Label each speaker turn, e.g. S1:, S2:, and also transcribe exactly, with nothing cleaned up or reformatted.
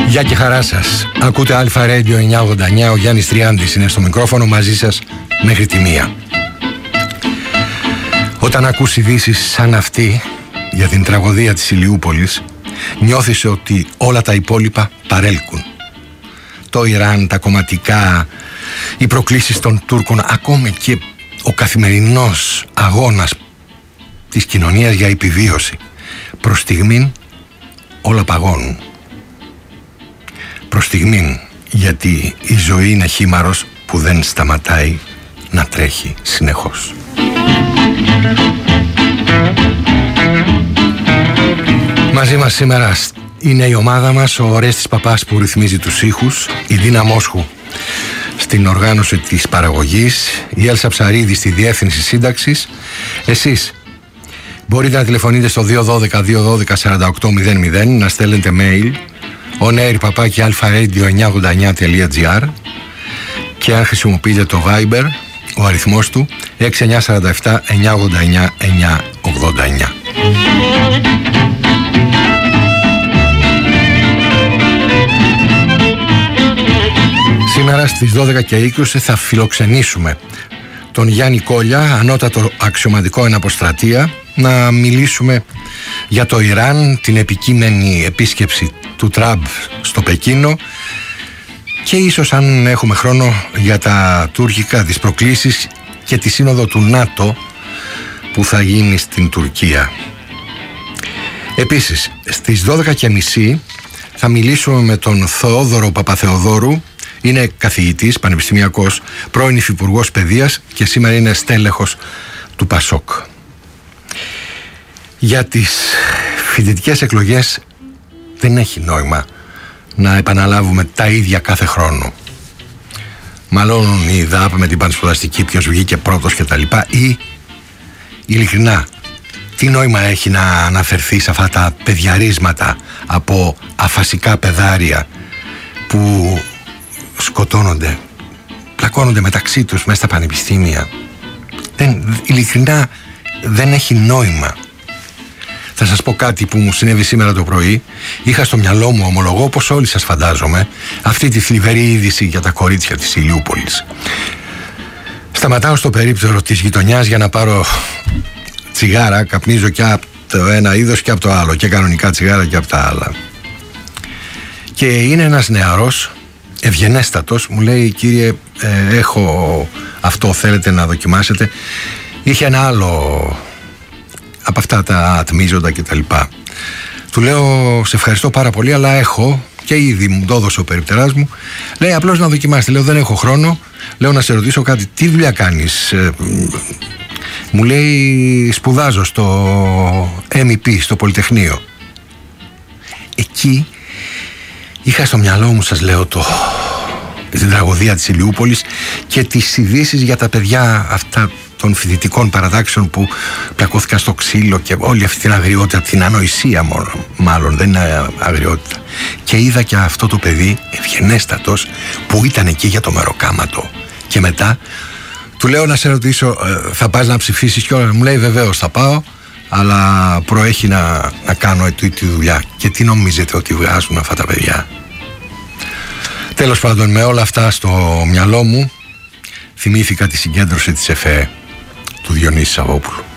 S1: Γεια και χαρά σας. Ακούτε Αλφα Radio εννιακόσια ογδόντα εννιά. Ο Γιάννης Τριάντης είναι στο μικρόφωνο μαζί σας μέχρι τη μία. Όταν ακούς ειδήσεις σαν αυτή για την τραγωδία της Ηλιούπολης, νιώθεις ότι όλα τα υπόλοιπα παρέλκουν. Το Ιράν, τα κομματικά, οι προκλήσεις των Τούρκων, ακόμη και ο καθημερινός αγώνας της κοινωνίας για επιβίωση. Προς στιγμήν όλα παγώνουν. Προς στιγμήν, γιατί η ζωή είναι χήμαρος που δεν σταματάει να τρέχει συνεχώς. Μαζί μας σήμερα είναι η ομάδα μας, ο Ορέστης Παπάς που ρυθμίζει τους ήχους, η Δίνα Μόσχου στην οργάνωση της παραγωγής, η Έλσα Ψαρίδη στη διεύθυνση σύνταξης. Εσείς μπορείτε να τηλεφωνείτε στο δύο ένα δύο δύο ένα δύο τέσσερα οκτώ μηδέν μηδέν, να στέλνετε mail onair παπάκι αλφαradio εννιακόσια ογδόντα εννιά τελεία τζι άρ και αν χρησιμοποιείτε το Viber, ο αριθμός του έξι εννιά τέσσερα επτά εννιακόσια ογδόντα εννιά εννιακόσια ογδόντα εννιά. Σήμερα στις δώδεκα και είκοσι θα φιλοξενήσουμε τον Γιάννη Κόλια, ανώτατο αξιωματικό εν αποστρατεία, να μιλήσουμε για το Ιράν, την επικείμενη επίσκεψη του Τραμπ στο Πεκίνο και ίσως, αν έχουμε χρόνο, για τα τουρκικά, τις προκλήσεις και τη σύνοδο του ΝΑΤΟ που θα γίνει στην Τουρκία. Επίσης, στις δώδεκα και μισή θα μιλήσουμε με τον Θεόδωρο Παπαθεοδόρου. Είναι καθηγητής, πανεπιστημιακός, πρώην υφυπουργός παιδείας και σήμερα είναι στέλεχος του Πασόκ. Για τις φοιτητικές εκλογές δεν έχει νόημα να επαναλάβουμε τα ίδια κάθε χρόνο. Μάλλον η ΔΑΠ με την πανσπουδαστική, ποιος βγήκε πρώτος και τα λοιπά, ή ειλικρινά τι νόημα έχει να αναφερθεί σε αυτά τα παιδιαρίσματα από αφασικά παιδάρια που σκοτώνονται, πλακώνονται μεταξύ τους μέσα στα πανεπιστήμια. Δεν, ειλικρινά δεν έχει νόημα. Θα σας πω κάτι που μου συνέβη σήμερα το πρωί. Είχα στο μυαλό μου, ομολογώ, όπως όλοι σας φαντάζομαι, αυτή τη θλιβερή είδηση για τα κορίτσια της Ηλιούπολης. Σταματάω στο περίπτερο της γειτονιάς για να πάρω τσιγάρα. Καπνίζω και από το ένα είδος και από το άλλο, και κανονικά τσιγάρα και από τα άλλα. Και είναι ένας νεαρός, ευγενέστατος, μου λέει, κύριε, ε, έχω αυτό, θέλετε να δοκιμάσετε? Είχε ένα άλλο από αυτά τα ατμίζοντα και τα λοιπά. Του λέω, σε ευχαριστώ πάρα πολύ, αλλά έχω, και ήδη μου το έδωσε ο περιπτεράς μου. Λέει, απλώς να δοκιμάσετε. Λέω, δεν έχω χρόνο. Λέω, να σε ρωτήσω κάτι, τι δουλειά κάνεις? Ε, μου λέει, σπουδάζω στο εμ ι πι, στο Πολυτεχνείο. Εκεί είχα στο μυαλό μου, σας λέω, το, την τραγωδία της Ηλιούπολης και τις ειδήσεις για τα παιδιά αυτά των φοιτητικών παρατάξεων που πλακώθηκαν στο ξύλο και όλη αυτή την αγριότητα, την ανοησία μόνο, μάλλον δεν είναι αγριότητα. Και είδα και αυτό το παιδί ευγενέστατος που ήταν εκεί για το μεροκάματο. Και μετά του λέω, να σε ρωτήσω, θα πας να ψηφίσεις κι όλα? Μου λέει, βεβαίως θα πάω, αλλά προέχει να, να κάνω τη, τη δουλειά. Και τι νομίζετε ότι βγάζουν αυτά τα παιδιά? Τέλος πάντων, με όλα αυτά στο μυαλό μου θυμήθηκα τη συγκέντρωση της ΕΦΕ του Διονύση Σαββόπουλου.